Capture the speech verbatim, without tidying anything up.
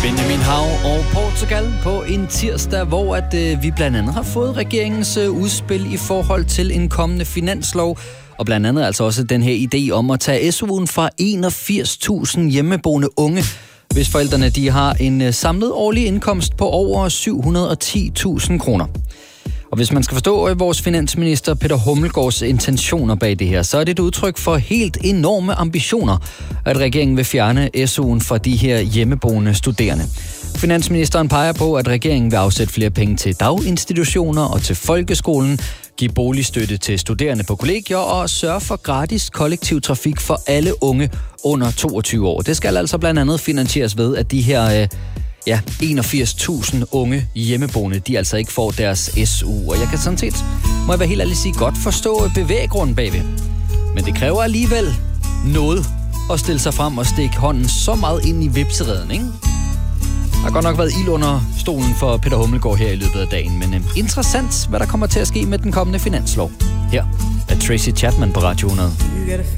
Benjamin Hav og Portugal på en tirsdag, hvor at, øh, vi blandt andet har fået regeringens øh, udspil i forhold til en kommende finanslov, og blandt andet altså også den her idé om at tage S U'en fra enogfirs tusind hjemmeboende unge, hvis forældrene de har en øh, samlet årlig indkomst på over syv hundrede og ti tusind kroner. Og hvis man skal forstå øh, vores finansminister Peter Hummelgaards intentioner bag det her, så er det et udtryk for helt enorme ambitioner, at regeringen vil fjerne S U'en fra de her hjemmeboende studerende. Finansministeren peger på, at regeringen vil afsætte flere penge til daginstitutioner og til folkeskolen, give boligstøtte til studerende på kollegier og sørge for gratis kollektiv trafik for alle unge under toogtyve år. Det skal altså blandt andet finansieres ved, at de her øh, ja, enogfirs tusind unge hjemmeboende, de altså ikke får deres S U. Og jeg kan sådan set, må jeg være helt ærlig sige, godt forstå bevæggrunden bagved. Men det kræver alligevel noget at stille sig frem og stikke hånden så meget ind i vipsereden, ikke? Der har godt nok været ild under stolen for Peter Hummelgaard her i løbet af dagen, men øh, interessant, hvad der kommer til at ske med den kommende finanslov. Her er Tracy Chapman på Radio hundrede.